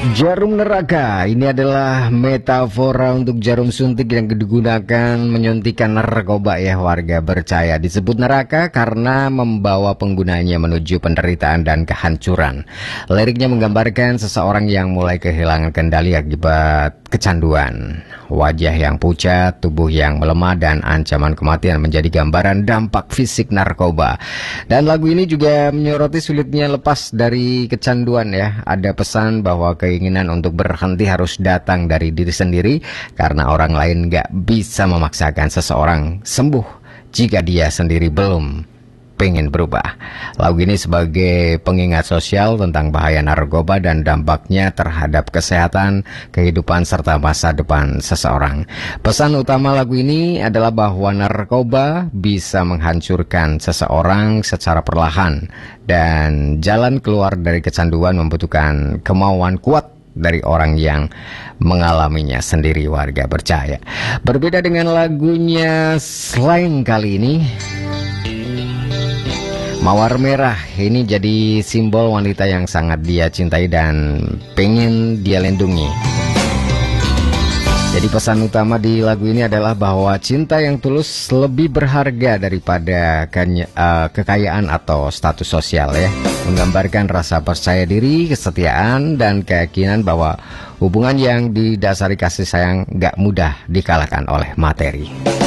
Jarum neraka ini adalah metafora untuk jarum suntik yang digunakan menyuntikkan narkoba ya, warga percaya. Disebut neraka karena membawa penggunanya menuju penderitaan dan kehancuran. Liriknya menggambarkan seseorang yang mulai kehilangan kendali akibat kecanduan. Wajah yang pucat, tubuh yang melemah, dan ancaman kematian menjadi gambaran dampak fisik narkoba. Dan lagu ini juga menyoroti sulitnya lepas dari kecanduan ya. Ada pesan bahwa keinginan untuk berhenti harus datang dari diri sendiri, karena orang lain gak bisa memaksakan seseorang sembuh jika dia sendiri belum pengen berubah. Lagu ini sebagai pengingat sosial tentang bahaya narkoba dan dampaknya terhadap kesehatan, kehidupan, serta masa depan seseorang. Pesan utama lagu ini adalah bahwa narkoba bisa menghancurkan seseorang secara perlahan, dan jalan keluar dari kecanduan membutuhkan kemauan kuat dari orang yang mengalaminya sendiri, warga percaya. Berbeda dengan lagunya Slang kali ini, Mawar Merah ini jadi simbol wanita yang sangat dia cintai dan pengen dia lindungi. Jadi pesan utama di lagu ini adalah bahwa cinta yang tulus lebih berharga daripada kekayaan atau status sosial ya. Menggambarkan rasa percaya diri, kesetiaan, dan keyakinan bahwa hubungan yang didasari kasih sayang gak mudah dikalahkan oleh materi.